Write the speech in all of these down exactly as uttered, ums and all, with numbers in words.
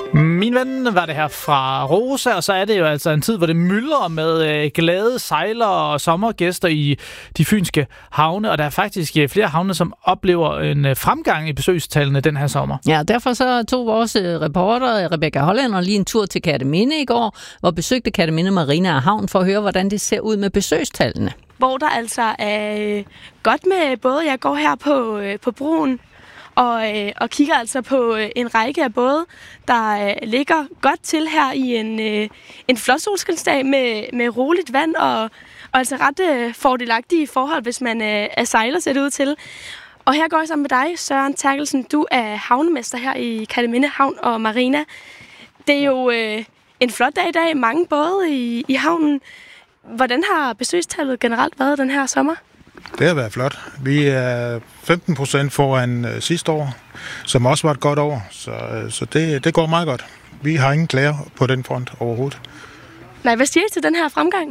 Min ven var det her fra Rosa, og så er det jo altså en tid, hvor det myldrer med øh, glade sejlere og sommergæster i de fynske havne, og der er faktisk øh, flere havne, som oplever en øh, fremgang i besøgstallene den her sommer. Ja, derfor så tog vores øh, reporter Rebecca Hollænder lige en tur til Kerteminde i går, hvor besøgte Kerteminde Marina og Havn for at høre, hvordan det ser ud med besøgstallene. Hvor der altså er øh, godt med både, jeg går her på, øh, på broen, Og, øh, og kigger altså på øh, en række af både, der øh, ligger godt til her i en, øh, en flot solskinsdag med, med roligt vand og, og altså ret øh, fordelagtige forhold, hvis man øh, er sejler, ser det ud til. Og her går jeg sammen med dig, Søren Terkelsen. Du er havnemester her i Kerteminde Havn og Marina. Det er jo øh, en flot dag i dag, mange både i, i havnen. Hvordan har besøgstallet generelt været den her sommer? Det har været flot. Vi er femten procent foran øh, sidste år, som også var et godt år, så, øh, så det, det går meget godt. Vi har ingen klager på den front overhovedet. Nej, hvad siger I til den her fremgang?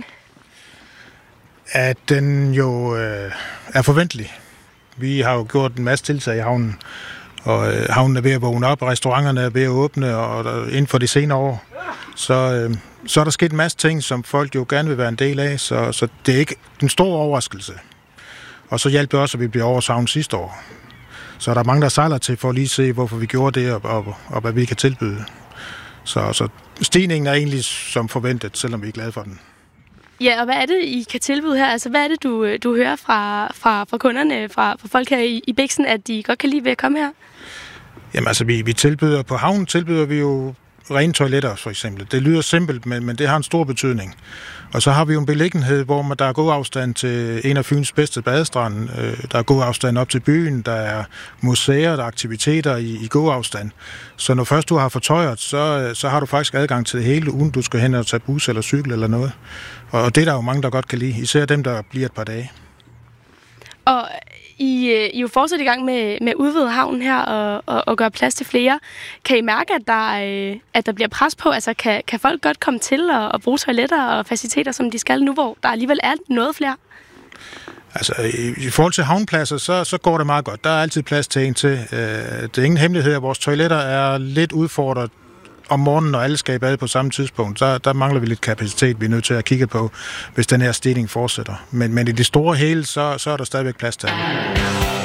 At den jo øh, er forventelig. Vi har jo gjort en masse tiltag i havnen, og øh, havnen er ved at vågne op, og restauranterne er ved at åbne, og der, inden for de senere år, så, øh, så er der sket en masse ting, som folk jo gerne vil være en del af, så, så det er ikke en stor overraskelse. Og så hjalp det også, at vi blev oversavnet sidste år. Så der er mange, der sejler til for at lige se, hvorfor vi gjorde det, og, og, og hvad vi kan tilbyde. Så, så stigningen er egentlig som forventet, selvom vi er glade for den. Ja, og hvad er det, I kan tilbyde her? Altså, hvad er det, du, du hører fra, fra, fra kunderne, fra, fra folk her i, i Biksen, at de godt kan lide ved at komme her? Jamen altså, vi, vi tilbyder på havnen, tilbyder vi jo rene toiletter, for eksempel. Det lyder simpelt, men, men det har en stor betydning. Og så har vi jo en beliggenhed, hvor man, der er god afstand til en af Fyns bedste badestrande. Der er god afstand op til byen, der er museer, der er aktiviteter i, i god afstand. Så når først du har fortøjet, så, så har du faktisk adgang til det hele, uden du skal hen og tage bus eller cykel eller noget. Og det er der jo mange, der godt kan lide, især dem, der bliver et par dage. Og I, I er jo fortsat i gang med, med at udvide havnen her og, og, og gøre plads til flere. Kan I mærke, at der, at der bliver pres på? Altså, kan, kan folk godt komme til og, og bruge toiletter og faciliteter, som de skal nu, hvor der alligevel er noget flere? Altså, i, i forhold til havnpladser, så, så går det meget godt. Der er altid plads til en til. Øh, det er ingen hemmelighed, at vores toiletter er lidt udfordret om morgenen, når alle skal i bad på samme tidspunkt. Der, der mangler vi lidt kapacitet, vi er nødt til at kigge på, hvis den her stigning fortsætter. Men, men i det store hele, så, så er der stadigvæk plads til.